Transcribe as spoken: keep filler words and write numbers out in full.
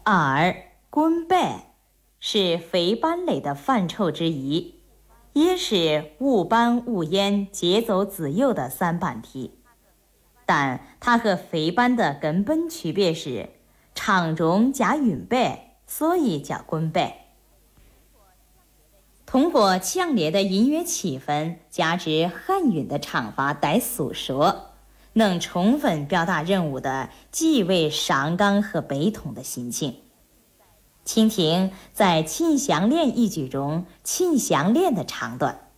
耳、滚背是肥斑类的范畴之一，也是勿斑勿烟节走子右的三板题，但它和肥斑的根本区别是唱中加韵背，所以叫滚背。通过强烈的音乐气氛加之含韵的唱法带诉说，能充分表达人物的极为伤感和悲痛的心情。请听在《秦香莲》一句中秦香莲的唱段。